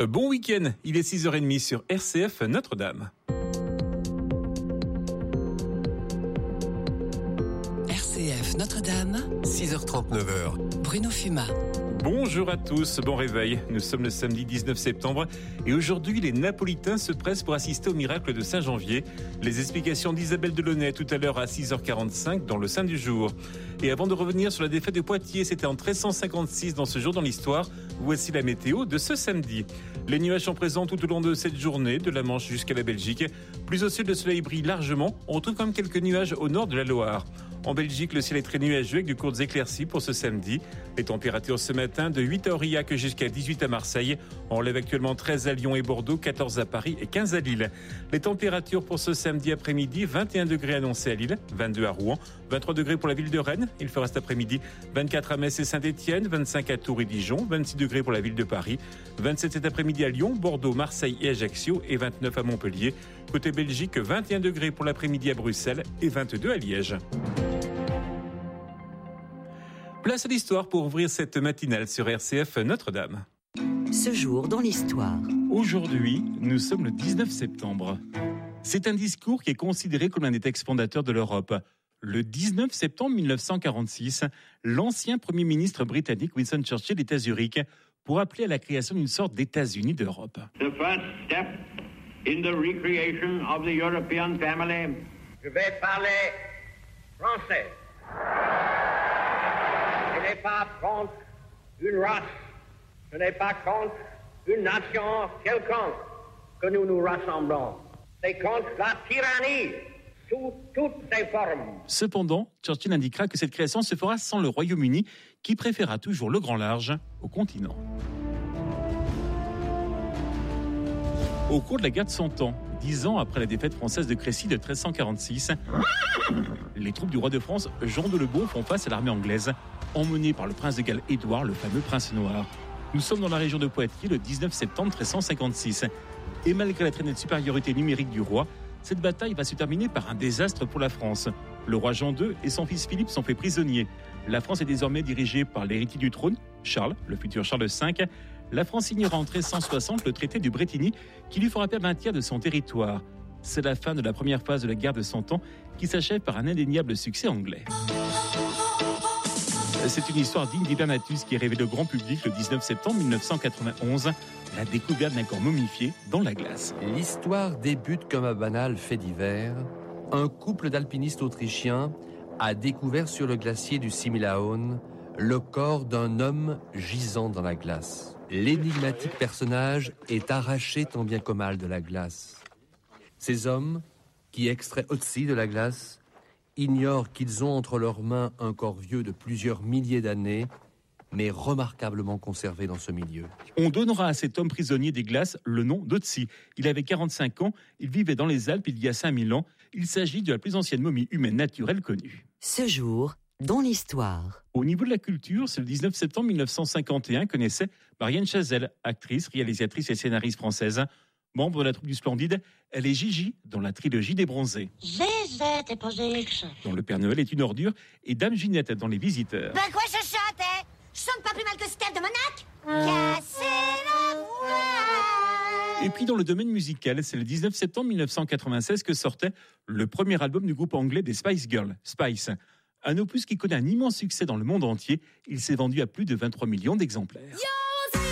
Bon week-end, il est 6h30 sur RCF Notre-Dame. RCF Notre-Dame, 6h39. Bruno Fumat. Bonjour à tous, bon réveil. Nous sommes le samedi 19 septembre et aujourd'hui les Napolitains se pressent pour assister au miracle de Saint-Janvier. Les explications d'Isabelle Delaunay tout à l'heure à 6h45 dans le Saint du jour. Et avant de revenir sur la défaite de Poitiers, c'était en 1356 dans ce jour dans l'histoire. Voici la météo de ce samedi. Les nuages sont présents tout au long de cette journée, de la Manche jusqu'à la Belgique. Plus au sud, le soleil brille largement. On retrouve quand même quelques nuages au nord de la Loire. En Belgique, le ciel est très nuageux avec de courtes éclaircies pour ce samedi. Les températures ce matin de 8 à Aurillac jusqu'à 18 à Marseille. On relève actuellement 13 à Lyon et Bordeaux, 14 à Paris et 15 à Lille. Les températures pour ce samedi après-midi, 21 degrés annoncés à Lille, 22 à Rouen, 23 degrés pour la ville de Rennes. Il fera cet après-midi 24 à Metz et Saint-Étienne, 25 à Tours et Dijon, 26 degrés pour la ville de Paris, 27 cet après-midi à Lyon, Bordeaux, Marseille et Ajaccio et 29 à Montpellier. Côté Belgique, 21 degrés pour l'après-midi à Bruxelles et 22 à Liège. Place à l'histoire pour ouvrir cette matinale sur RCF Notre-Dame. Ce jour dans l'histoire. Aujourd'hui, nous sommes le 19 septembre. C'est un discours qui est considéré comme l'un des textes fondateurs de l'Europe. Le 19 septembre 1946, l'ancien Premier ministre britannique Winston Churchill est à Zurich pour appeler à la création d'une sorte d'États-Unis d'Europe. The first step in the recreation of the European family. Je vais parler français. Ce n'est pas contre une race, ce n'est pas contre une nation quelconque que nous nous rassemblons. C'est contre la tyrannie sous toutes ses formes. Cependant, Churchill indiquera que cette création se fera sans le Royaume-Uni, qui préférera toujours le grand large au continent. Au cours de la guerre de 100 ans, 10 ans après la défaite française de Crécy de 1346, les troupes du roi de France, Jean de Lebon, font face à l'armée anglaise, emmenée par le prince de Galles Édouard, le fameux prince noir. Nous sommes dans la région de Poitiers le 19 septembre 1356. Et malgré la très nette supériorité numérique du roi, cette bataille va se terminer par un désastre pour la France. Le roi Jean II et son fils Philippe sont faits prisonniers. La France est désormais dirigée par l'héritier du trône, Charles, le futur Charles V. La France signera en 1360 le traité du Bretigny qui lui fera perdre un tiers de son territoire. C'est la fin de la première phase de la guerre de 100 ans qui s'achève par un indéniable succès anglais. C'est une histoire digne d'Hibernatus qui est révélée au grand public le 19 septembre 1991, la découverte d'un corps momifié dans la glace. L'histoire débute comme un banal fait divers. Un couple d'alpinistes autrichiens a découvert sur le glacier du Similaun le corps d'un homme gisant dans la glace. L'énigmatique personnage est arraché tant bien que mal de la glace. Ces hommes, qui extraient aussi de la glace, ignorent qu'ils ont entre leurs mains un corps vieux de plusieurs milliers d'années, mais remarquablement conservé dans ce milieu. On donnera à cet homme prisonnier des glaces le nom d'Otzi. Il avait 45 ans, il vivait dans les Alpes il y a 5000 ans. Il s'agit de la plus ancienne momie humaine naturelle connue. Ce jour dans l'histoire. Au niveau de la culture, c'est le 19 septembre 1951 que naissait Marianne Chazelle, actrice, réalisatrice et scénariste française. Membre de la troupe du Splendide, elle est Gigi dans la trilogie des Bronzés. Zézette et Posix. Dans Le Père Noël est une ordure et Dame Ginette dans Les Visiteurs. Ben quoi je chante, hein? Je chante pas plus mal que Steph de Monac. Casser la voix. Et puis dans le domaine musical, c'est le 19 septembre 1996 que sortait le premier album du groupe anglais des Spice Girls, Spice. Un opus qui connaît un immense succès dans le monde entier. Il s'est vendu à plus de 23 millions d'exemplaires.